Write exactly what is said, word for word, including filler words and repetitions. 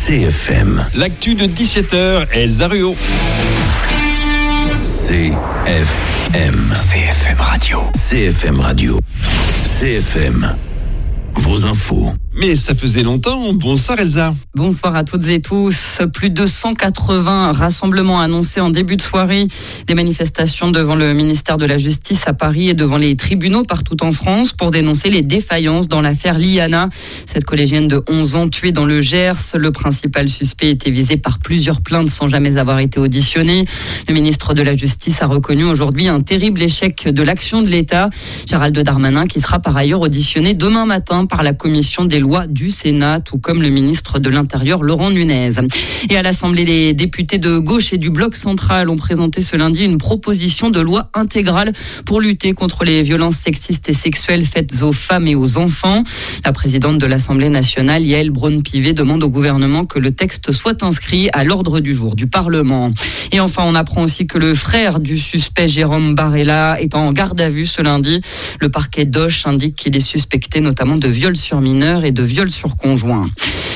C F M. L'actu de dix-sept heures, Elsa Ruot. C F M. C F M Radio. C F M Radio. C F M. Vos infos. Mais ça faisait longtemps. Bonsoir Elsa. Bonsoir à toutes et tous. Plus de cent quatre-vingts rassemblements annoncés en début de soirée. Des manifestations devant le ministère de la Justice à Paris et devant les tribunaux partout en France pour dénoncer les défaillances dans l'affaire Liana. Cette collégienne de onze ans tuée dans le Gers. Le principal suspect était visé par plusieurs plaintes sans jamais avoir été auditionné. Le ministre de la Justice a reconnu aujourd'hui un terrible échec de l'action de l'État. Gérald Darmanin qui sera par ailleurs auditionné demain matin par la commission des lois du Sénat, tout comme le ministre de l'Intérieur Laurent Nunez. Et à l'Assemblée, les députés de gauche et du Bloc central ont présenté ce lundi une proposition de loi intégrale pour lutter contre les violences sexistes et sexuelles faites aux femmes et aux enfants. La présidente de l'Assemblée nationale, Yaël Braun-Pivet, demande au gouvernement que le texte soit inscrit à l'ordre du jour du Parlement. Et enfin, on apprend aussi que le frère du suspect Jérôme Barella est en garde à vue ce lundi. Le parquet d'Auch indique qu'il est suspecté notamment de viol sur mineur et de viol sur conjoint.